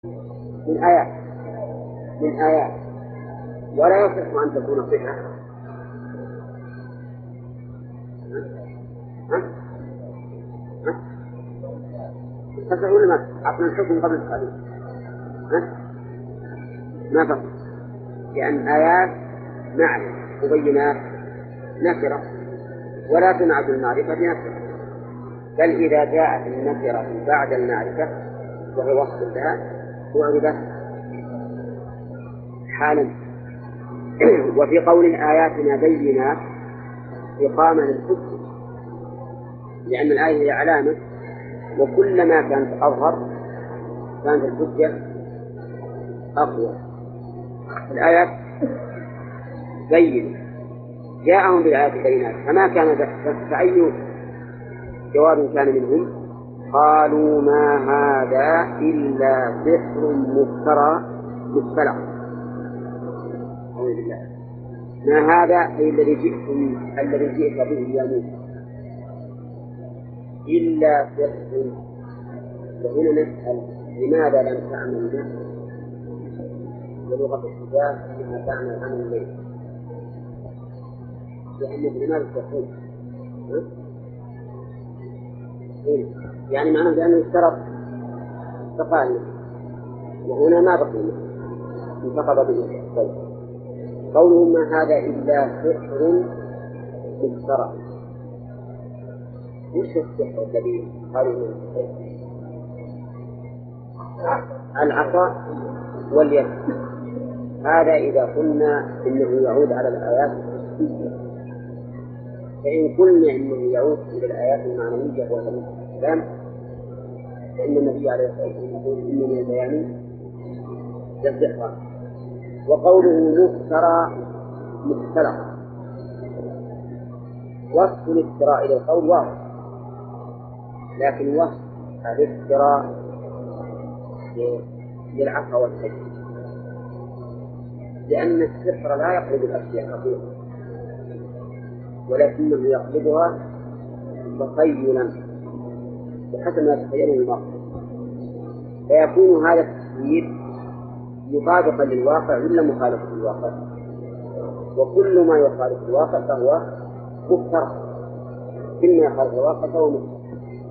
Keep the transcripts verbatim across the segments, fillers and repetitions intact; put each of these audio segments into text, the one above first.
من آيات من آيات ولا يصح أن تكون صفة. ها؟ ها؟ تصح ولا ما عطنا الحكم قبل التعليم؟ ها؟ ما تصح، لأن آيات معرفة مبينات نكرة ولا تنعت المعرفة بنكرة، بل إذا جاءت النكرة بعد المعرفة وهي وصف لها تعربت حالا. وفي قوله آياتنا بينات إقامة للحجة، لأن الآية هي علامة، وكلما كانت أظهر كانت الحجة أقوى. الآيات بين جاءهم بالآيات بينات، فما كان فأي جواب كان منهم؟ قالوا ما هذا إلا سحر مفترى مختلق. أعوذ بالله. ما هذا أي الذي جئتم الذي جئت به يا موسى إلا سحر. وهنا نسأل لماذا لم تعمل به؟ ولغة الحجاج أنها تعمل عن الليل، لأن لماذا تقول يعني معناه بأنه اشترط تقال، وهنا ما بقي انتقض به. طيب قوله ما هذا إلا سحر مفترى، وش السحر الذي قالوا من السحر؟ العصا واليد. هذا إذا قلنا إنه يعود على الآيات الحسية، فإن قلنا إنه يعود إلى الآيات المعنوية والكلام فإن النبي عليه الصلاة والسلام يقول إن من البيان للسحر. وقوله مفترى مختلق، وصف الافتراء إلى القول واضح، لكن وصف الافتراء للعصا والحج، لأن السحر لا يقلب الأشياء حقيقة، ولكنه يقلبها تخيلا بحسب ما يتخيله المرء، فيكون هذا التخيل مطابقا للواقع ولا مخالفا للواقع، وكل ما يخالف الواقع فهو مفترى، كل ما يخالف الواقع فهو مفترى.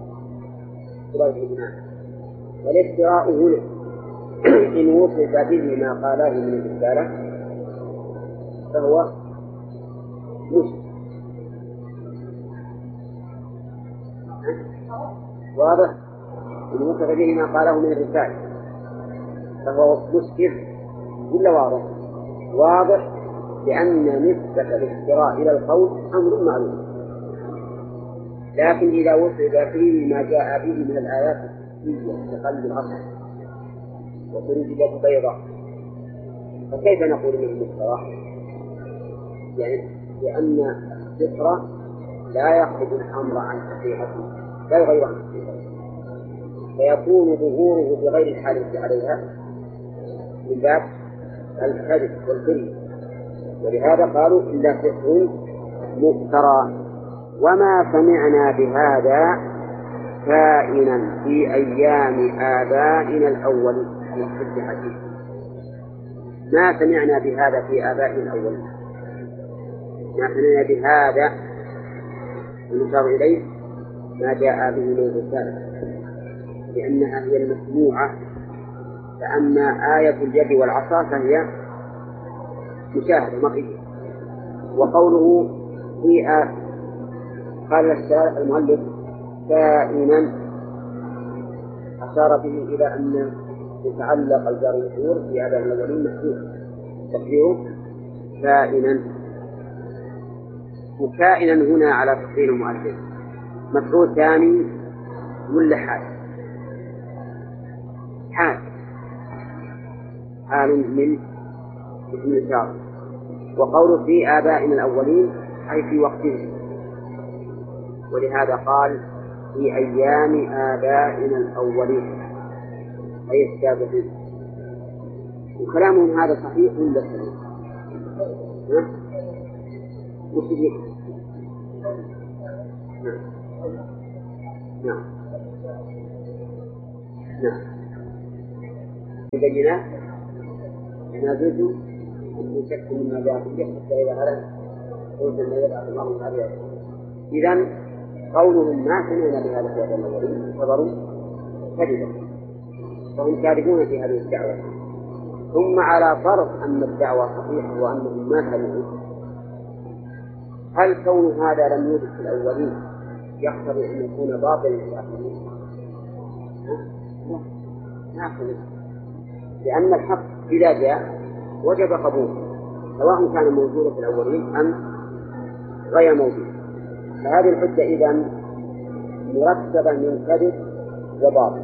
والافتراء هنا إن وصف به ما قاله من الرسالة فهو مشرك. واضح؟ إن وصف به ما قاله من الرسالة فهو مشرك ولا واضح؟ واضح، لأن نسبة الافتراء إلى القول أمر معلوم، لكن إذا وصف فيه ما جاء به من الآيات الحسية كقلب العصا وخروج اليد بيضاء فكيف نقول انه مفترى؟ يعني لأن السحر لا يخرج الأمر عن حقيقته، لا يغير عن حقيقته، فيكون ظهوره بغير الحالة عليها من باب الكذب والكذب، ولهذا قالوا إلا سحر مفترى. وما سمعنا بهذا كائنا في أيام آبائنا الأولين. ما سمعنا بهذا في آبائنا الأولين، ما سمعنا بهذا المشار إليه ما جاء به من الرسالة، لأنها هي المسموعة، فأما آية اليد والعصا فهي مشاهدة مرئية. وقوله في آية قال المؤلف كائنا أشار به إلى أن يتعلق الجار والمجرور في آباء الأولين محذوف تقديره كائنا. وكائنا هنا على تقدير المؤلف مفعول ثاني ولا حال؟ حال حال من اسم الإشارة. وقوله في آبائنا الأولين أي في وقتهم، ولهذا قال في أيام آبائنا الأولين أي السابقين. وكلامهم هذا صحيح ولا صحيح؟ ها؟ وصحيح. نعم نعم نعم البينات ما زلت في شك مما جاء به حتى إذا هلك قلت أن يبعث الله من هذه. إذن قولهم ما سمعنا بهذا الشيء الأولين اعتبروا كذبا، فهم كاذبون في هذه الدعوة. ثم على فرض أن الدعوة صحيحة وأنهم ما سمعوا، هل كون هذا لم يوجد في الأولين يقتضي أن يكون باطلا في الآخرين؟ لا، لأن الحق إذا جاء وجب قبوله سواء كان موجودا في الأولين أم غير موجود. فهذه الحجة إذن مركبة من كذب وباطل.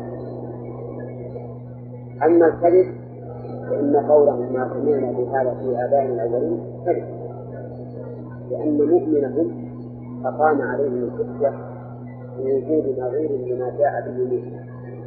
أما الكذب فإن قولهم ما سمعنا بهذا في آبائنا الأولين كذب، لأن مؤمنهم أقام عليهم الحجة بوجود نظير لما جاء به موسى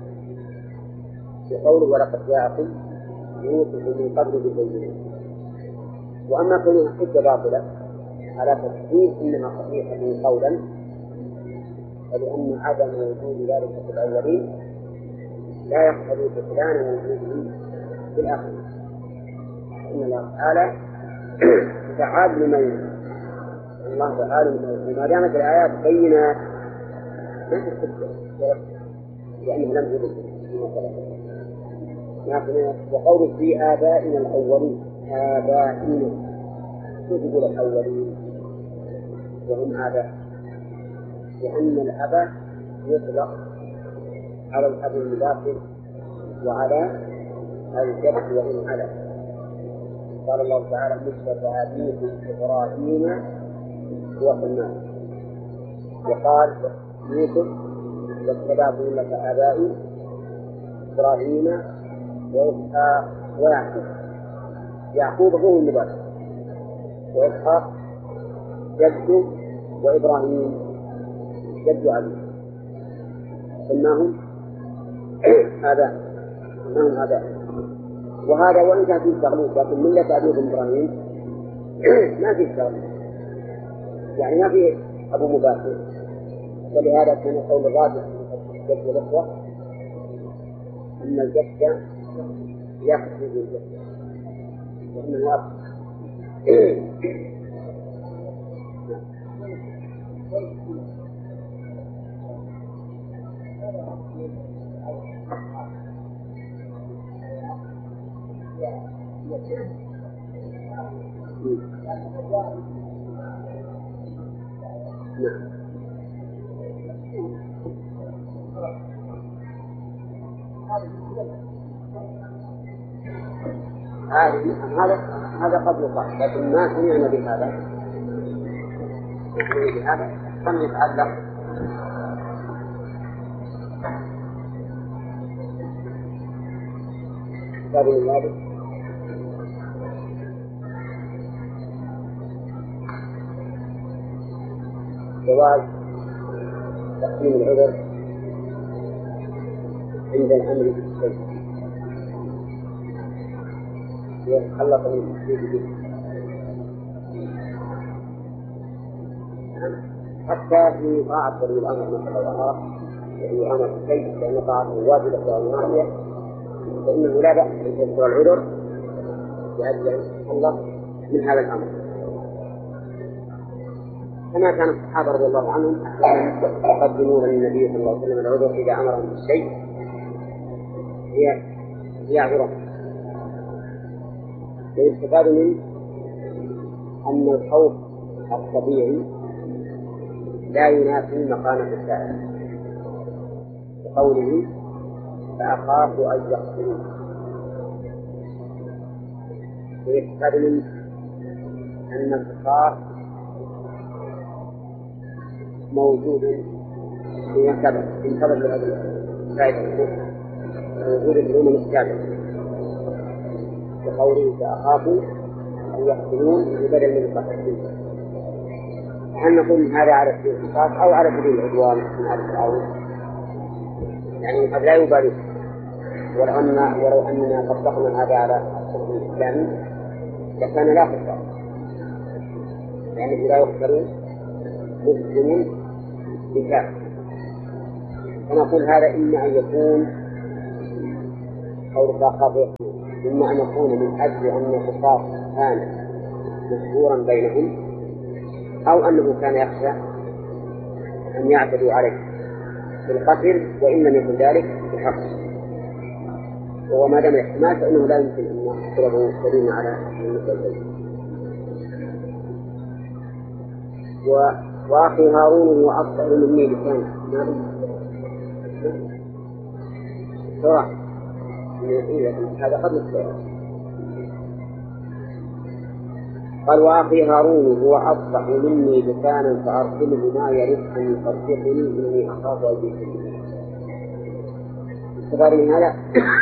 بقوله ولقد جاءكم يوسف من قبل بالبينات. وأما كونها حجة باطلة على تفسير إنها صحيحة قولا، فلأن عدم وجود ذلك في الأولين لا يقتضي بطلان وجوده في الآخرين. إن الله تعالى فعال لما يريد، الله تعالى لما يريد. وما دامت الآيات بينات ما تستطيع لأنه لم يرد فيما سبق. وقول في آبائنا الأولين، آبائنا تجد الأولين وهم آباء، لأن الأب يطلق على الأب المداخل وعلى الجد وإن على. قال الله تعالى مشرف أبيكم إبراهيم وسلمان، وقال يوسف واتبعت ملة آبائي إبراهيم وإسحاق ويعقوب. يعقوب هو المبارك، وإسحاق جد، وإبراهيم جد أبيه، سماهم آباء، سماهم آباء. وهذا وإن كان فيه تغليظ، لكن ملة أبيكم إبراهيم ما فيه تغليظ، يعني ما فيه أبو مباشر. ولهذا كان قول الراجح من الجد والإخوة أن الجد يحسب الجد وأن الوارث هذا هذا قد يقال، لكن ما سمعنا بهذا بهذا كم يتعلق كتاب المالك جواز تقديم العذر عند الأمر بالشيء يتخلق من التشريك به، حتى في طاعة ولي الأمر مثل الأمر يعني أمر بالشيء لأن طاعته واجبة أو نافية، فإنه لا بأس أن يذكر العذر لأجل أن يتخلق من هذا الأمر، كما كان الصحابة رضي الله عنهم أحيانا يقدمون للنبي صلى الله عليه وسلم العذر إذا أمرهم بالشيء ليعذره. ويستفاد منه أن الخوف الطبيعي لا ينافي مقامة السائل، بقوله فأخاف أن يقتلون. ويستفاد منه أن الخوف موجود في سبب من سبب هذه الفائدة موجود في الأمم السابقة، بقوله فأخافوا أن يقتلون بدل من القتل. هل نقول هذا على سبيل القصاص أو على سبيل العدوان من آل فرعون؟ يعني قد لا يبالي، ولو أن ولو أننا طبقنا هذا على الحكم الإسلامي لكان لا قصاص، يعني لا يقتل مسلم بكافر. فنقول هذا إما أن يكون قولك أخاف يحمل إما أن يكون من أجل أن القصاص كان مشهورا بينهم أو أنه كان يخشى أن يعتدوا عليه بالقتل وإن لم يكن ذلك بحق. وهو ما دام الاحتمال فإنه لا يمكن أن يحصله دليل على المسلسل. وأخي هارون هو أفضل مني لسانا صراحة هذا قد يصير. قال وأخي هارون هو أفضح مني لسانا فأرسله معي رزقا يصدقني إني أخاف أن يكذبون. استفاد من هذا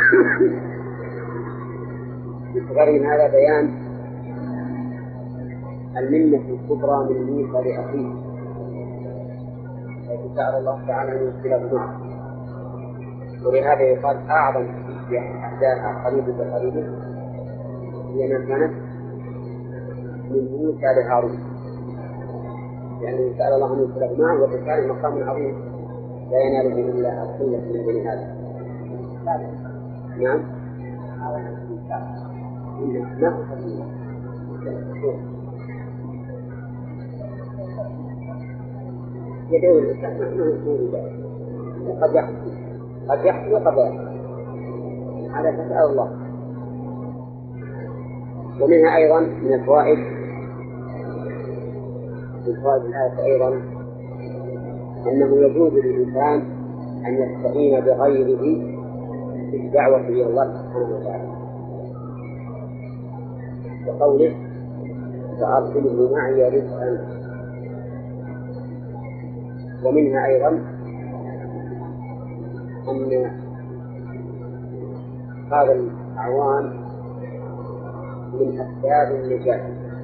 استفاد من هذا بيان المنة الكبرى من موسى لأخيه حيث سأل الله تعالى أن يرسله معه. ولهذا يقال أعظم أحداث قريبة قريبة هي ما كانت من موسى لهارون، يعني سأل الله أن يرسله معه وكان مقام عظيم لا يناله إلا القلة من بني آدم. نعم ما يدعو الإنسان قد يحصل قد يحصل وقد لا يحصل على تسأل الله. ومنها أيضا من الفوائد من فوائد الآية أيضا أنه يجوز للإنسان أن يستعين بغيره في الدعوة إلى الله سبحانه وتعالى، وقوله فأرسله معي رزقا. ومنها أيضا أن هذا الأعوان من أسباب النجاة،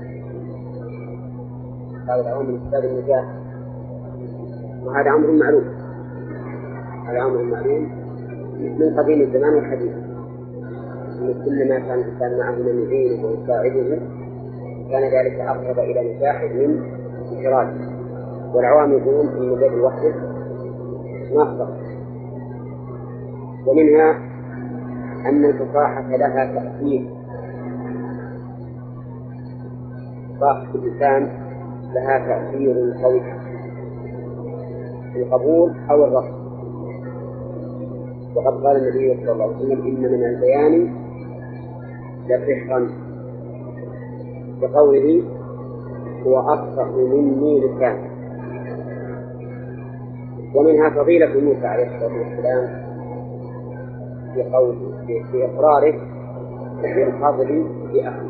هذا الأعوان من أسباب النجاة، وهذا أمر معلوم، هذا أمر معلوم من قديم الزمان والحديث، أن كل ما كان الإنسان معه من يعينه ويساعده كان ذلك أقرب إلى نجاحه من انفراده. والعوام يقولون أن النجاة الوحده ما أخطر. ومنها أن الفصاحة لها تأثير، فصاحة اللسان لها تأثير قوي في القبول أو الرفض. وقد قال النبي صلى الله عليه وسلم إن من البيان لسحرا، بقوله هو أفصح مني لسانا. ومنها فضيلة موسى عليه الصلاة والسلام في قول في إقراره بالفضل بأخيه،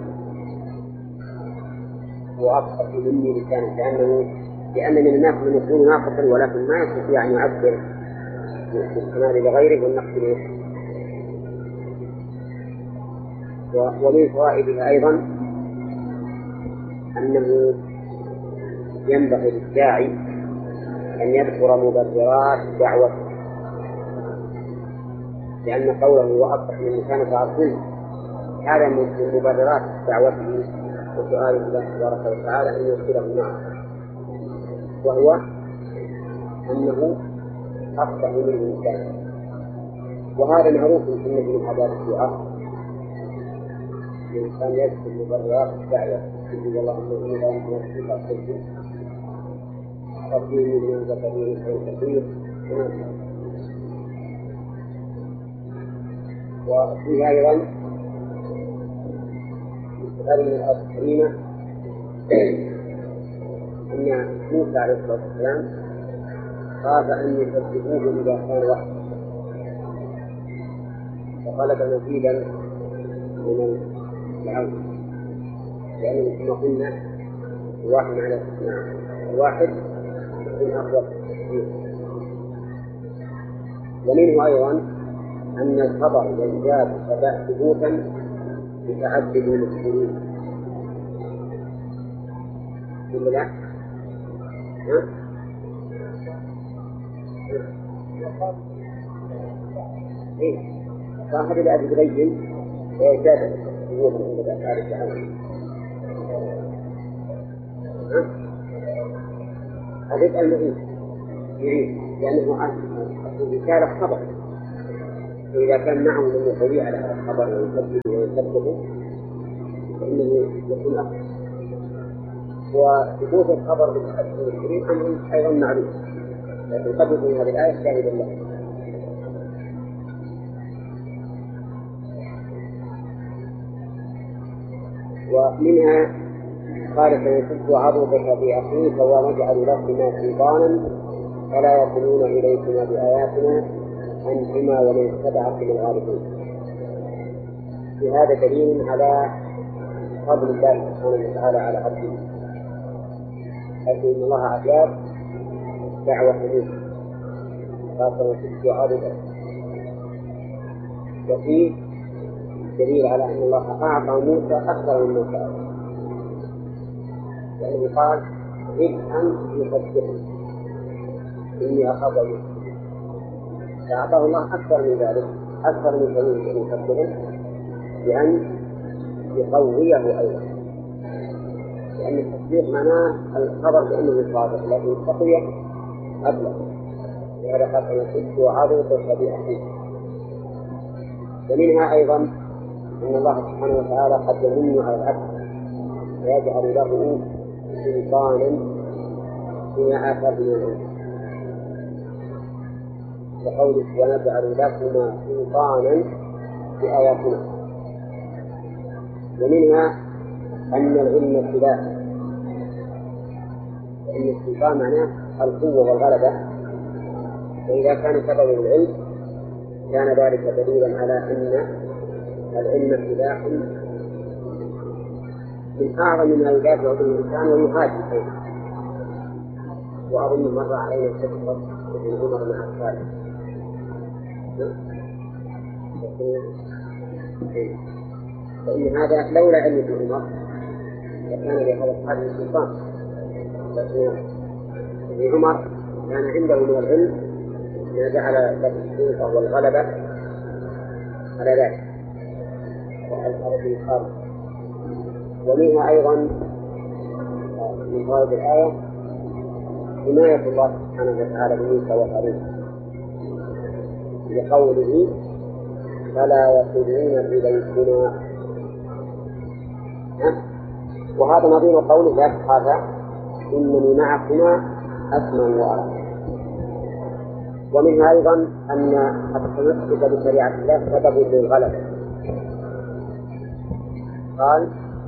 هو أفصح مني لسانا، لأنه لأن من الناس من يكون ناقصا ولكن ما يستطيع أن يعبر بالكمال لغيره والنقص له. ومن فوائدها أيضا أنه ينبغي للداعي أن يذكر مبررات دعوته، لأن قوله وأصبح من لسان فأرسله هذا من مبررات دعوته وسؤال الله تبارك وتعالى أن يرسله معه، وهو أنه أصبح من الإنسان. وهذا معروف في من عذاب الدعاء، الإنسان يذكر مبررات الدعوة يقول الله أنه لا يمكن أن يكون ربي من ذكرين أو كثير. وفيه أيضا استفادة من الآية الكريمة أن موسى عليه الصلاة والسلام خاف أن يكذبوه إذا كان وحده، فطلب مزيدا من العون، لأنه كما قلنا الواحد على الاثنين، الواحد يكون أفضل. ومنه أيضا أن الخبر يزداد ثبوتا بتعدد المسلمين. ولا لا؟ ها؟ إيه صاحب الأبي يبين ويزداد ثبوتا عند الأفعال التعامل. ها؟ هذا المهم يريد لأنه الرسالة خبر فإذا كان معه من يقوي على هذا الخبر ويثبته ويثبته فإنه يكون أفضل. وثبوت الخبر بالحديث الكريم أمر أيضا معلوم، لكن قد يكون هذه الآية شاهدا له. ومنها قال فينسد عضدك في أخيك ونجعل لكما سلطانا فلا يصلون إليكما بآياتنا أنتما ومن اتبعكم الغالبون. في هذا دليل على فضل الله سبحانه وتعالى على عبده، حيث إن الله أجاب دعوة موسى قال فينسد عضدك. وفيه دليل على أن الله أعطى موسى أكثر من موسى، لأنه قال إذ أنت يصدقني إني أخاف أن يصدقني، فأعطاه الله أكثر من ذلك، أكثر من كونه أن يصدقني بأن يقويه أيضا، لأن التصديق معناه الخبر بأنه صادق، لكن التقوية أبلغ. لهذا قال فينسد عضدك في أخيك. ومنها أيضا أن الله سبحانه وتعالى قد يمن على العبد ويجعل له سلطانا فيما آتاه من العلم، وقوله ونجعل لكما سلطانا بآياتنا. ومنها أن العلم ابتلاء، لأن السلطان معناه القوة والغلبة، فإذا كان سبب العلم كان ذلك دليلا على أن العلم ابتلاء من أعظم ما يدافع به الإنسان ويهاجم فيه. وأظن مر علينا قصة ابن عمر مع الثالث، فإن هذا لولا علم ابن عمر لكان لهذا الحال سلطان، لكن ابن عمر كان عنده من العلم ما جعل له السلطة والغلبة على ذلك والأرض الخارج. ومنها أيضا من فوائد الآية حماية الله سبحانه وتعالى بموسى وهارون لقوله فلا يصلون إليكما، وهذا نظير قوله لا تخافا إنني معكما أسمع وأرى. ومنها أيضا أن التمسك بشريعة الله سبب للغلبة. قال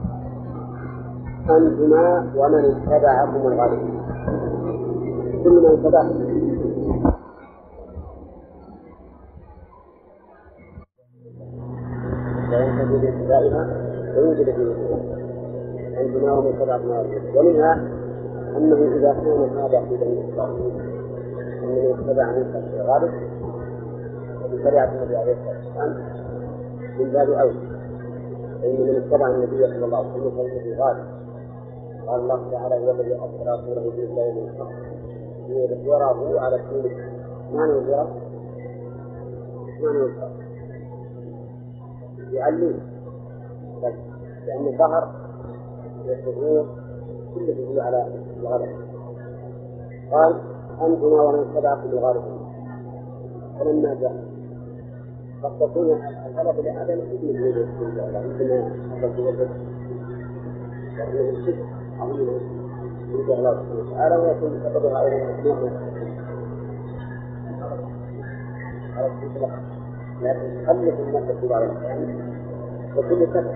أنتما ومن اتبعكم الغالبون، كل من اتبعكم لا ينتهي باتباعها ويوجد في نفسها أنتما ومن اتبعكم الغالبون. ومنها أنه إذا كان هذا في بني إسرائيل أن من اتبع موسى في الغالب وبشريعة النبي عليه الصلاة والسلام من باب أولى، فإن من اتبع النبي صلى الله عليه وسلم فهو في الغالب. قال الله تعالى هو الذي أرسل رسوله بالهدى ودين الحق ليظهره على الدين. ما نظهره؟ ما نظهره؟ يعلمه، لأن الظهر والظهور كله هو على الغلب. قال أنتما ومن اتبعكم الغالبون. فلما جاء قد تكون الغلبة لعدم ابن الوجود عندنا هذا الوجود، لأنه الشرك عظيم عند الله سبحانه وتعالى، ويكون سببها أيضا مسموح على الإطلاق، لكن خلف الناس في بعض الأحيان وكل سبب.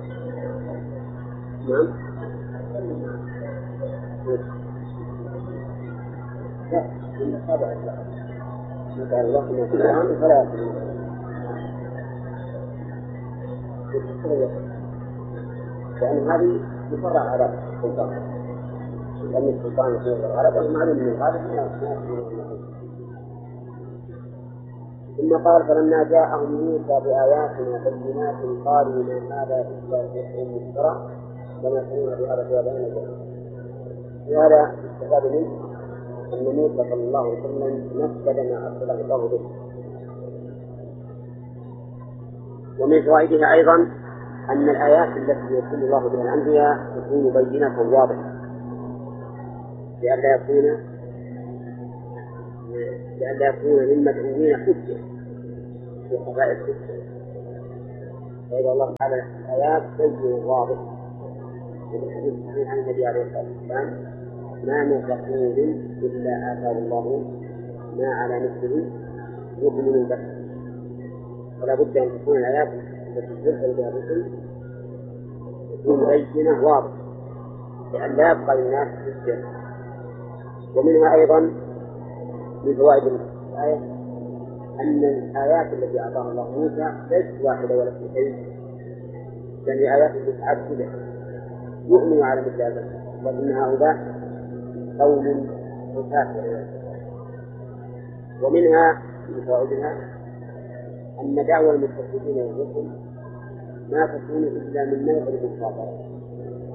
نعم. لا، إن تابع الله نجعل الله من القرآن فلا يكون لأن هذه يفرع على السلطان، لأن السلطان يكون الغالب والمعلوم من الغالب لا يكون. ثم قال فلما جاءهم موسى بآياتنا بينات قالوا ما هذا إلا سحر مفترى وما كنا بهذا في بين الجنة. وهذا استفاد منه أن موسى صلى الله عليه وسلم نفذ ما أرسله الله به. ومن فوائدها أيضا أن الآيات التي يرسل الله بها الأنبياء تكون بينة واضحة، لئلا يكون لئلا يكون للمدعوين حجة في قبائل الكفر. فإذا الله تعالى الآيات بين واضح من الحديث الصحيح عن النبي عليه الصلاة والسلام: ما من رسول إلا آتاه الله ما على مثله يؤمن البشر. ولا بد أن تكون الآيات التي ترسل بها الرسل تكون بينة واضحة لأن لا يبقى للناس حجة. ومنها أيضا من فوائد الآية أن الآيات التي أعطاها الله موسى ليست واحدة ولا اثنتين، بل هي آيات متعددة يؤمن على مثل هذا، وإن هؤلاء قوم مكافر. ومنها من فوائدها أن دعوى المكذبين للرسل ما تكون إلا من نوع المخاطرة،